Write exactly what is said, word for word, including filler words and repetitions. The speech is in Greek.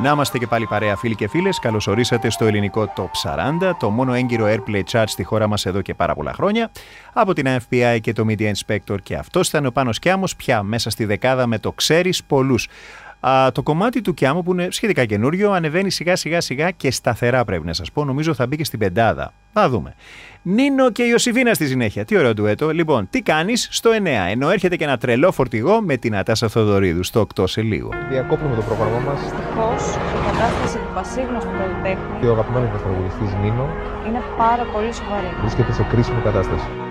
Να είμαστε και πάλι παρέα, φίλοι και φίλες. Καλώς ορίσατε στο ελληνικό Top σαράντα, το μόνο έγκυρο Airplay Chart στη χώρα μας εδώ και πάρα πολλά χρόνια. Από την Εφ Μπι Άι και το Media Inspector, και αυτός ήταν ο Πάνος Κιάμος, πια μέσα στη δεκάδα με το ξέρεις πολλούς. Α, το κομμάτι του Κιάμου, που είναι σχετικά καινούριο, ανεβαίνει σιγά σιγά σιγά και σταθερά, πρέπει να σας πω. Νομίζω θα μπει και στην πεντάδα. Θα δούμε. Νίνο και Ιωσήφινα στη συνέχεια. Τι ωραίο ντουέτο. Λοιπόν, τι κάνεις στο εννέα, ενώ έρχεται και ένα τρελό φορτηγό με την Νατάσα Θοδωρίδου στο οκτώ σε λίγο. Διακόπτουμε το πρόγραμμά μας. Δυστυχώς, η κατάσταση του πασίγνωστου καλλιτέχνη Και ο αγαπημένος μας τραγουδιστής Νίνο είναι πάρα πολύ σοβαρή. βρίσκεται σε κρίσιμη κατάσταση.